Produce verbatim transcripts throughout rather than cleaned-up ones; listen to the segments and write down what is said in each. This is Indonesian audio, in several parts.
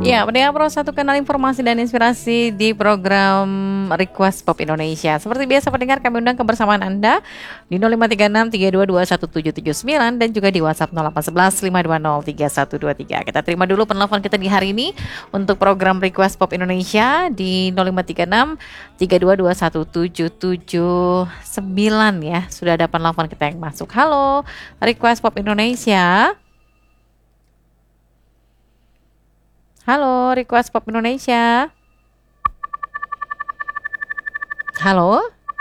Ya, mendengar Pro satu kanal informasi dan inspirasi di program Request Pop Indonesia. Seperti biasa pendengar, kami undang kebersamaan Anda di nol lima tiga enam tiga dua dua satu tujuh tujuh sembilan dan juga di WhatsApp nol delapan satu satu lima dua nol tiga satu dua tiga. Kita terima dulu penelpon kita di hari ini untuk program Request Pop Indonesia di nol lima tiga enam tiga dua dua satu tujuh tujuh sembilan ya. Sudah ada penelpon kita yang masuk. Halo, Request Pop Indonesia. Halo, Request Pop Indonesia. Halo.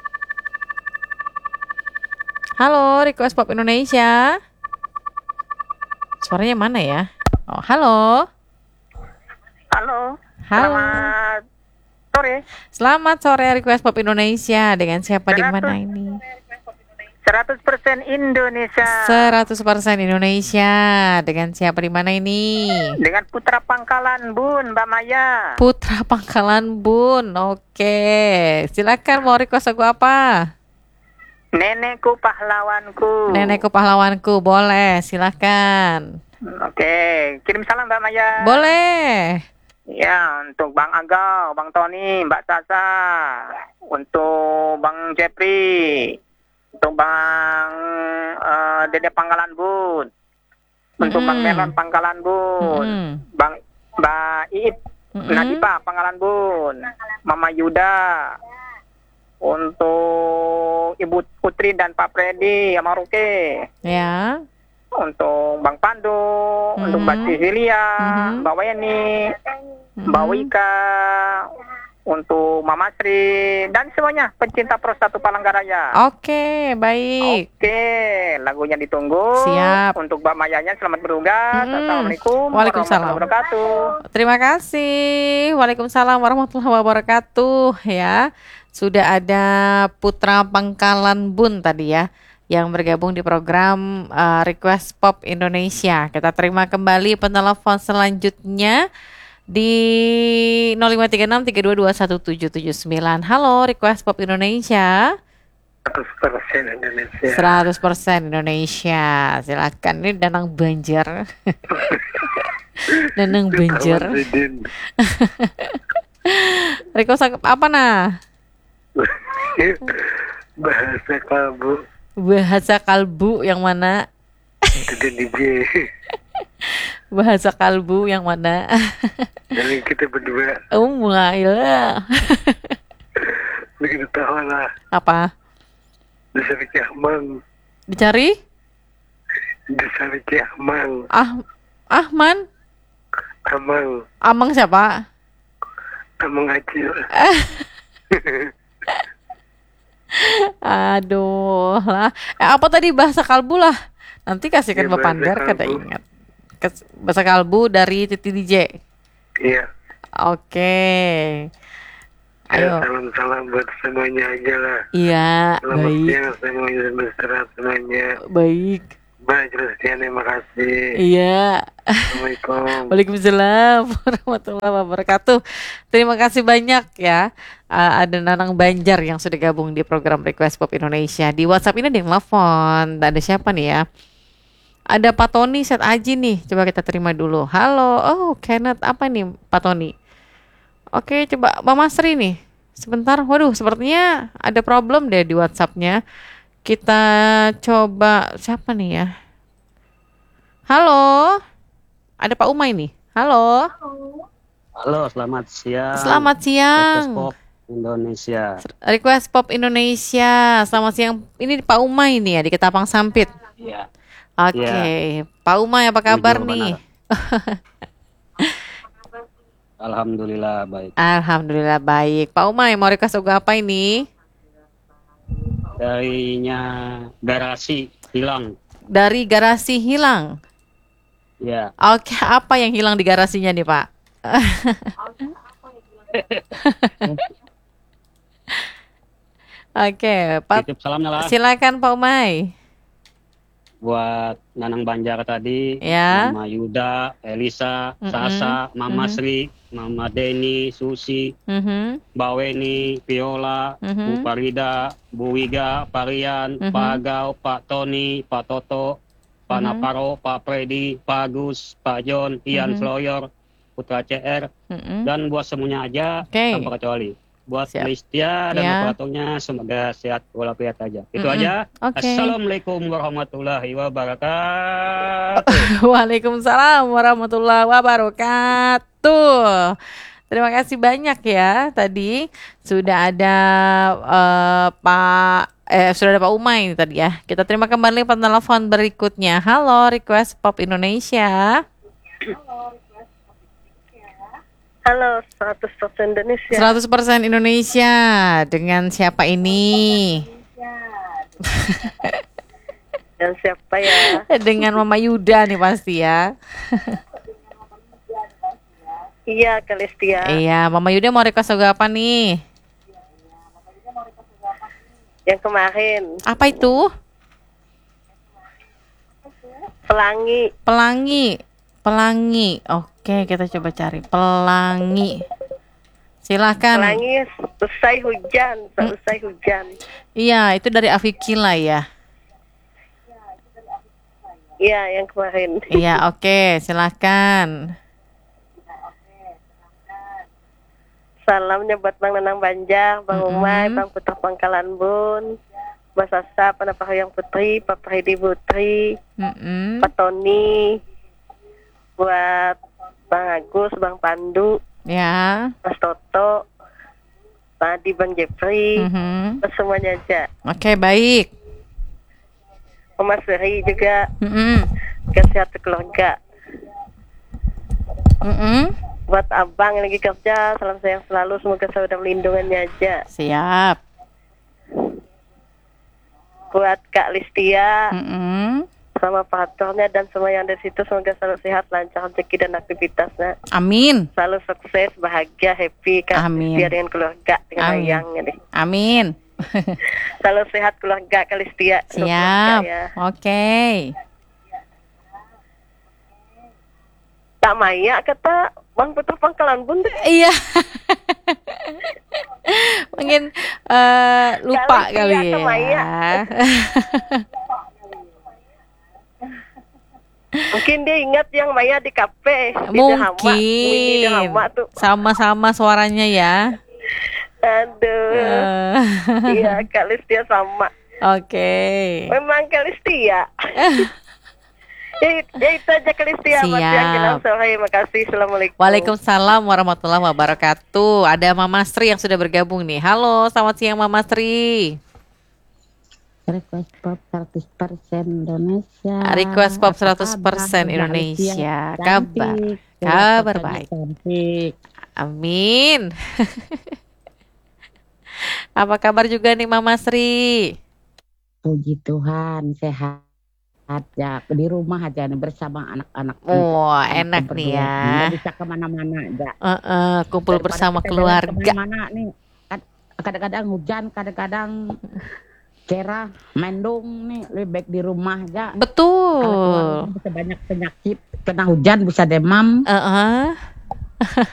Halo, Request Pop Indonesia. Suaranya mana ya? Oh, halo. Halo. Halo. Selamat sore. Selamat sore, Request Pop Indonesia. Dengan siapa di mana ini? seratus persen Indonesia. seratus persen Indonesia. Dengan siapa di mana ini? Dengan Putra Pangkalan Bun, Mbak Maya. Putra Pangkalan Bun. Oke. Silakan, mau request lagu apa? Nenekku pahlawanku. Nenekku pahlawanku. Boleh, silakan. Oke, kirim salam Mbak Maya. Boleh. Ya, untuk Bang Agau, Bang Tony, Mbak Sasa, untuk Bang Jepri, untuk Bang uh, Dede Pangkalan Bun, untuk Mm-hmm. Bang Melon Pangkalan Bun, Mm-hmm. Bang Mbak Iip, Mm-hmm. Nadipa Pangkalan Bun, Mama Yuda, untuk Ibu Putri dan Pak Freddy Amaruke, Ya. untuk Bang Pandu, Mm-hmm. untuk Mbak Cecilia, Mm-hmm. Mbak Weni, Mm-hmm. Mbak Wika, untuk Mama Sri, dan semuanya pencinta Pro satu Palangkaraya. Oke, baik. Oke, lagunya ditunggu. Siap. Untuk Mbak Mayanya selamat bertugas. Mm-mm. Assalamualaikum Waalaikumsalam. warahmatullahi wabarakatuh. Terima kasih. Waalaikumsalam warahmatullahi wabarakatuh ya. Sudah ada Putra Pangkalan Bun tadi ya, yang bergabung di program uh, Request Pop Indonesia. Kita terima kembali penelpon selanjutnya di nol lima tiga enam tiga dua dua satu tujuh tujuh sembilan. Halo, Request Pop Indonesia. seratus persen Indonesia. seratus persen Indonesia. Silakan, ini Danang Banjar. Danang Banjar. Request apa nah? Bahasa kalbu. Bahasa kalbu yang mana? Itu D J. Bahasa kalbu yang mana? Jadi kita berdua. Oh, mulailah. Begitu tahu lah. Apa? Desa Ciamang. Dicari? Desa Ciamang. Ah, Ahman? Amang. Amang siapa? Amang Acil. Aduh lah. Eh, apa tadi bahasa kalbu lah? Nanti kasihkan Ya, Bapak bahasa Andar kada kalbu. ingat. Kes- bahasa kalbu dari Titi D J. Iya. Oke. Ya, Ayo. salam-salam buat semuanya aja lah. Iya, Selamat baik. siang semuanya, berserah semuanya. Baik. Mbak Christian, terima kasih. Iya. Assalamualaikum. Waalaikumsalam warahmatullahi wabarakatuh. Terima kasih banyak ya. Uh, ada Nanang Banjar yang sudah gabung di program Request Pop Indonesia. Di WhatsApp ini ada yang telepon. Ada siapa nih ya? Ada Pak Tony Set Aji nih. Coba kita terima dulu. Halo. Oh, Kenneth. Apa nih Pak Tony? Oke, coba Mbak Masri nih. Sebentar. Waduh, sepertinya ada problem deh di WhatsApp-nya. Kita coba siapa nih ya? Halo. Ada Pak Umay nih. Halo. Halo, selamat siang. Selamat siang. Request Pop Indonesia. Request Pop Indonesia. Selamat siang. Ini Pak Umay nih ya di Ketapang Sampit. Iya. Oke. Pak Umay apa kabar Jujur, nih? Alhamdulillah baik. Alhamdulillah baik. Pak Umay mau request lagu apa ini? Darinya garasi hilang. Dari Garasi Hilang. Ya. Oke, apa yang hilang di garasinya nih, Pak? Oke, Pak. Titip salamnya lah Silakan Pak Umay. buat Nanang Banjar tadi, Ya. Mama Yuda, Elisa, Mm-mm. Sasa, Mama Mhm. Sri, Mama Deni, Susi, Mhm. Mbak Weni, Viola, Mhm. Bu Farida, Bu Wiga, Parian, Mhm. Pak Agau, Pak Tony, Pak Toto, Pak Mhm. Naparo, Pak Freddy, Pak Agus, Pak John, Ian Mhm. Floyer, Putra C R, Mm-mm. dan buat semuanya aja Oke. tanpa kecuali. Buat Siap. Listia dan Ya. operatornya semoga sehat walafiat aja. Itu Mm-mm. aja. Oke. Assalamualaikum warahmatullahi wabarakatuh. Waalaikumsalam warahmatullahi wabarakatuh. Terima kasih banyak ya. Tadi sudah ada eh, Pak eh sudah ada Pak Umay ini tadi ya. Kita terima kembali penelpon berikutnya. Halo, Request Pop Indonesia. Halo, seratus persen Indonesia. seratus persen Indonesia. Dengan siapa ini? Dan siapa ya? Dengan Mama Yuda nih pasti ya. Iya, Kalistia. Iya, Mama Yuda mau request lagu apa nih? Yang kemarin, Apa itu? Pelangi. Pelangi. Pelangi. Oke, kita coba cari Pelangi. Silahkan. Pelangi usai hujan, selesai hujan. Iya, itu dari Afikila ya. Iya, yang kemarin. Iya, oke, silahkan. Salamnya buat Bang Nanang Banjar, Bang Mm-mm. Umay, Bang Putra Pangkalan Bun, Mbak Sasa, Panapa Hayang Putri, Pak Fredi Putri, Mm-mm. Pak Tony, buat Bang Agus, Bang Pandu, Ya. Mas Toto, Bang Adi, Bang Jeffrey, Mhm. semuanya aja. Oke, baik. Oma Seri juga, Mm-mm. kesehatan keluarga. Mm-mm. Buat abang yang lagi kerja, salam sayang selalu, semoga selalu dalam lindungannya aja. Siap. Buat Kak Listia, Mm-mm. sama operatornya dan semua yang ada di situ, semoga selalu sehat, lancar rezeki dan aktivitasnya. Amin. Selalu sukses, bahagia, happy, Kak Amin. Listia dengan keluarga, dengan Amin. ayangnya deh. Amin. Selalu sehat keluarga Kak Listia. Siap. Keluarga, ya. Oke. Kak Maya kata Bang Putra Pangkalan Bun deh. Iya. Mungkin eh, lupa Kali kali iya, ya. Maya. Mungkin dia ingat yang Maya di kafe. Di Dahama. Di Dahama Mungkin. tuh. Sama-sama suaranya ya. Aduh. Eh, Iya, Kak Listia sama. Oke. Memang Kak Listia. ya, ya itu aja Kak Listia. Mas Siap. yang kenal sore. Makasih. Assalamualaikum. Waalaikumsalam warahmatullahi wabarakatuh. Ada Mama Sri yang sudah bergabung nih. Halo, selamat siang Mama Sri. Request Pop seratus persen Indonesia. Request Pop Apa seratus persen kabar? Indonesia. Cantik. Kabar. Cantik. Kabar Cantik. baik. Cantik. Amin. Apa kabar juga nih Mama Sri? Puji Tuhan sehat ya, di rumah aja nih bersama anak-anak. Wah, Anak enak berdua. nih ya. Nggak bisa kemana-mana aja. Eh, eh, kumpul Daripada bersama kita keluarga. jalan kemana-mana nih. Kad- Kadang-kadang hujan, kadang-kadang cerah, mendung nih. Lebih baik di rumah aja. Kalau keluar Betul. rumah bisa banyak penyakit. Kena hujan bisa demam. Eh, eh.